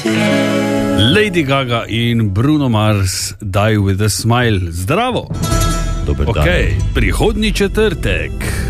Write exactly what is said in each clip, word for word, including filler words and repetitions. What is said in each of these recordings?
Lady Gaga in Bruno Mars, Die with a Smile. Zdravo. Dober dan. Okay, prihodnji četrtek.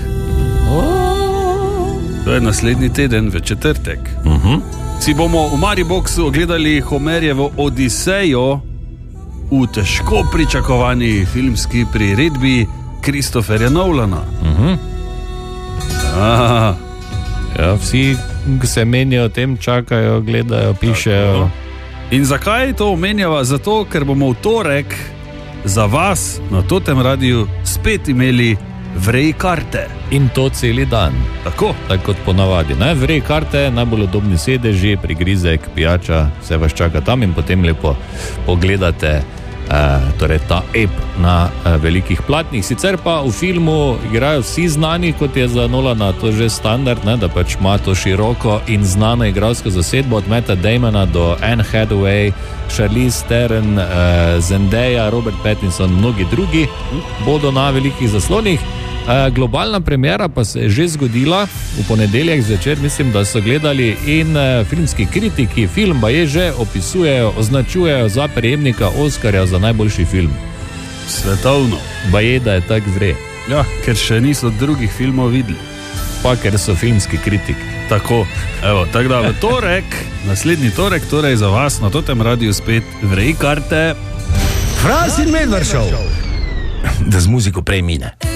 To je naslednji teden v četrtek. Uh-huh. Si bomo v Mariboxu ogledali Homerjevo Odisejo v težko pričakovani filmski priredbi Christopherja Nolana. Uh-huh. Ah. Ja, vsi se menijo o tem, čakajo, gledajo, pišejo. Tako. In zakaj to omenjava? Zato, ker bomo v torek za vas na Totem radiju spet imeli vrej karte. In to celi dan. Tako. Tako kot ponavadi. Ne? Vrej karte, najbolj udobni sedeži, prigrizek, pijača, vse vas čaka tam in potem lepo pogledate Uh, torej ta ep na uh, velikih platnih. Sicer pa v filmu igrajo vsi znani, kot je za Nolana to že standard, ne, da pač ima to široko in znano igralsko zasedbo od Matta Damona do Anne Hathaway, Charlize Theron, uh, Zendaya, Robert Pattinson, mnogi drugi bodo na velikih zaslonih. Uh, globalna premiera pa se je že zgodila v ponedeljek zvečer, mislim, da so gledali in uh, filmski kritiki film pa je že opisujejo, označujejo za prejemnika Oskarja za najboljši film. Svetovno. Pa je, da je tak vre. Ja, ker še niso drugih filmov videli. Pa ker so filmski kritiki. Tako, evo, tako da v torek, naslednji torek, torej za vas na Totem radiju spet vrej karte. Fras in Medvard Show. Da z muziko prej mine.